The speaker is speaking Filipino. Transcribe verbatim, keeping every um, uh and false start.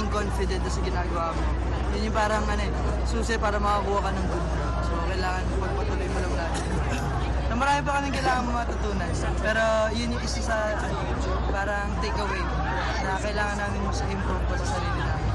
maging confident sa ginagawa mo. Yun yung parang ano eh, susi para makakuha ka ng good growth. So kailangan pagpatuloy mo lang natin. Na marami pa kaming kailangan matutunan. Pero yun yung isa sa ano, parang takeaway na kailangan namin mas improve pa sa sarili namin.